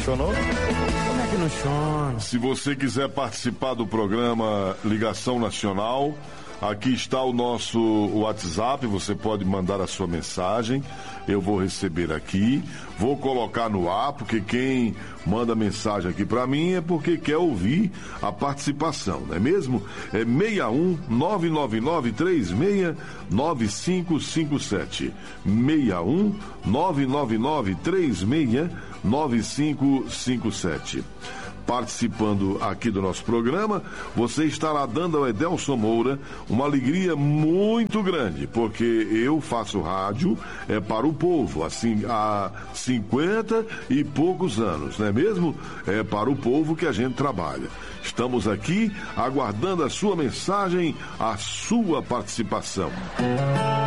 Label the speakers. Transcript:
Speaker 1: funcionou? Como é que não funciona?
Speaker 2: Se você quiser participar do programa Ligação Nacional, aqui está o nosso WhatsApp, você pode mandar a sua mensagem, eu vou receber aqui, vou colocar no ar, porque quem manda mensagem aqui para mim é porque quer ouvir a participação, não é mesmo? É 61 999 36 9557. 61 999 36 9557. Participando aqui do nosso programa, você estará dando ao Edelson Moura uma alegria muito grande, porque eu faço rádio para o povo, assim, há 50 e poucos anos, não é mesmo? É para o povo que a gente trabalha. Estamos aqui aguardando a sua mensagem, a sua participação.